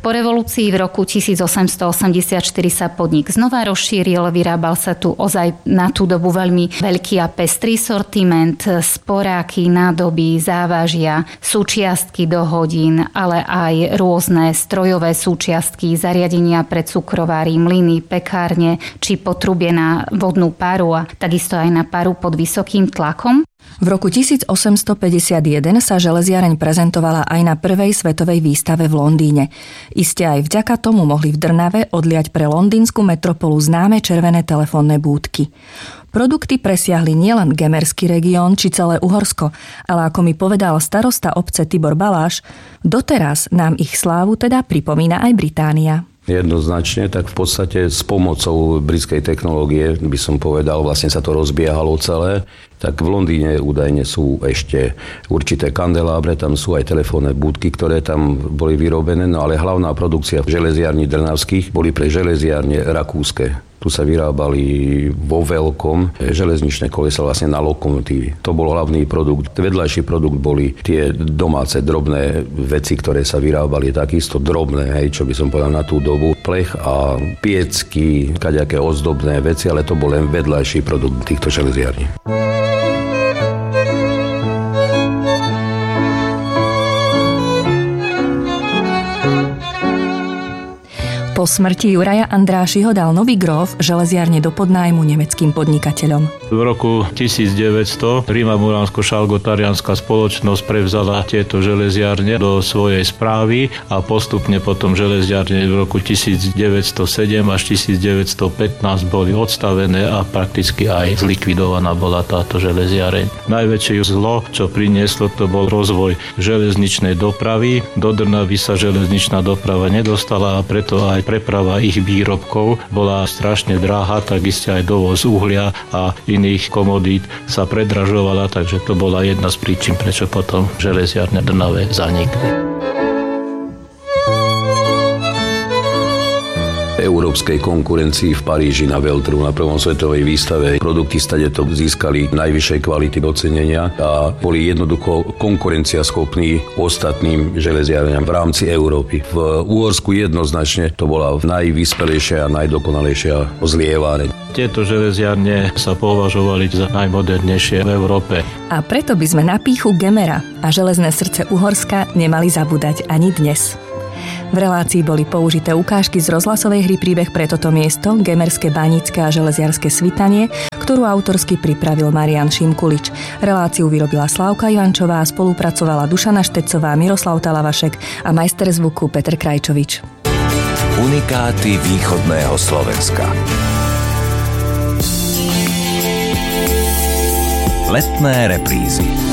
Po revolúcii v roku 1884 sa podnik znova rozšíril, vyrábal sa tu ozaj na tú dobu veľmi veľký a pestrý sortiment, sporáky, nádoby, závažia, súčiastky do hodín, ale aj rôzne strojové súčiastky, zariadenia pre cukrovári, mlyny, pekárne či potrubie na vodnú paru a takisto aj na paru pod vysokým tlakom. V roku 1851 sa železiareň prezentovala aj na prvej svetovej výstave v Londýne. Iste aj vďaka tomu mohli v Drnave odliať pre londýnsku metropolu známe červené telefónne búdky. Produkty presiahli nielen gemerský región či celé Uhorsko, ale ako mi povedal starosta obce Tibor Baláš, doteraz nám ich slávu teda pripomína aj Británia. Jednoznačne, tak v podstate s pomocou britskej technológie, by som povedal, vlastne sa to rozbiehalo celé. Tak v Londýne údajne sú ešte určité kandelábre, tam sú aj telefónne budky, ktoré tam boli vyrobené, no ale hlavná produkcia železiarní drnavských boli pre železiarne rakúske. Tu sa vyrábali vo veľkom železničné kolesa vlastne na lokomotívy. To bol hlavný produkt. Vedľajší produkt boli tie domáce drobné veci, ktoré sa vyrábali takisto drobné, čo by som povedal na tú dobu. Plech a piecky, kaďaké ozdobné veci, ale to bol len vedľajší produkt týchto železiarní. Po smrti Juraja Andrášiho dal Nový Gróf železiarne do podnájmu nemeckým podnikateľom. V roku 1900 Rímsko-Šalgotarianská spoločnosť prevzala tieto železiarne do svojej správy a postupne potom železiarne v roku 1907 až 1915 boli odstavené a prakticky aj zlikvidovaná bola táto železiareň. Najväčšie zlo, čo prinieslo, to bol rozvoj železničnej dopravy. Do Drnavy sa železničná doprava nedostala a preto aj preprava ich výrobkov bola strašne drahá, takisto aj dovoz uhlia a iných komodít sa predražovala, takže to bola jedna z príčin, prečo potom železiarne Drnave zanikli. Európskej konkurencii v Paríži na Weltru na prvom svetovej výstave. Produkty stade to získali najvyššej kvality ocenenia a boli jednoducho konkurenciaschopní ostatným železiarňam v rámci Európy. V Uhorsku jednoznačne to bola najvyspelejšia a najdokonalejšia zlievareň. Tieto železiarne sa považovali za najmodernejšie v Európe. A preto by sme na pýchu Gemera a železné srdce Uhorska nemali zabúdať ani dnes. V relácii boli použité ukážky z rozhlasovej hry Príbeh pre toto miesto, Gemerské banícke a železiarske svitanie, ktorú autorsky pripravil Marián Šimkulič. Reláciu vyrobila Slávka Ivančová, spolupracovala Dušana Štecová, Miroslav Talavašek a majster zvuku Peter Krajčovič. Unikáty východného Slovenska. Letné reprízy.